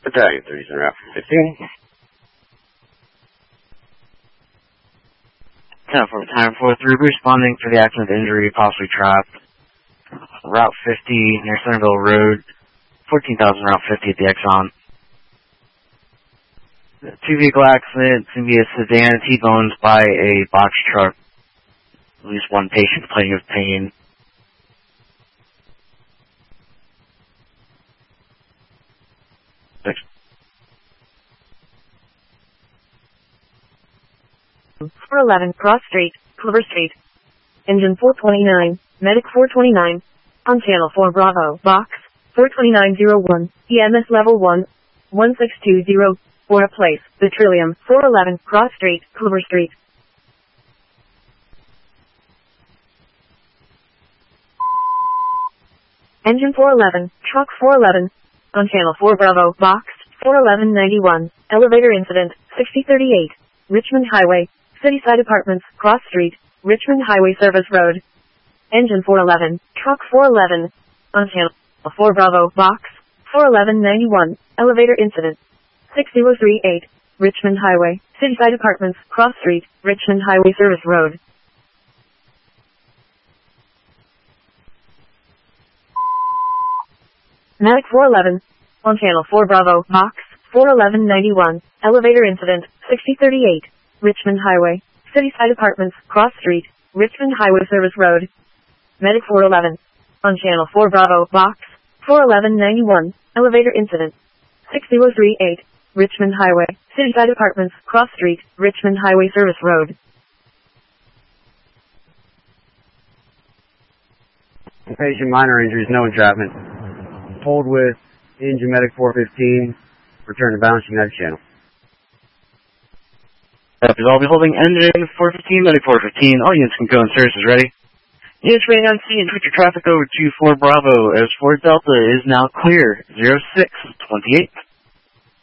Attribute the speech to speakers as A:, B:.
A: Battalion 30's en route for 15.
B: 10-4 Battalion 4-3, responding for the accident injury, possibly trapped. Route 50 near Centerville Road, 14,000 Route 50 at the Exxon. Two-vehicle accident, it's going to be a sedan T-boned by a box truck. At least one patient complaining of pain. Thanks.
C: 411 Cross Street, Clover Street. Engine 429, Medic 429. On Channel 4 Bravo, Box 42901, EMS Level 1, 1620, for a place, the Trillium, 411 Cross Street, Clover Street. Engine 411, Truck 411. On Channel 4 Bravo, Box 41191, Elevator Incident, 6038, Richmond Highway, Cityside Apartments, Cross Street, Richmond Highway Service Road. Engine 411, Truck 411. On Channel 4 Bravo, Box 41191, Elevator Incident, 6038, Richmond Highway, Cityside Apartments, Cross Street, Richmond Highway Service Road. Medic 411. On Channel 4 Bravo, Box 41191, Elevator Incident, 6038, Richmond Highway, Cityside Apartments, Cross Street, Richmond Highway Service Road. Medic 411. On Channel 4 Bravo, Box 41191, Elevator Incident, 6038, Richmond Highway, Cityside Apartments, Cross Street, Richmond Highway Service Road.
A: Patient minor injuries, no entrapment. Pulled with engine medic 415. Return to balance, United Channel.
B: I'll be holding engine 415, medic 415. All units can go in service is ready. Units waiting on scene, switch your traffic over to 4 Bravo as 4 Delta is now clear. 0628.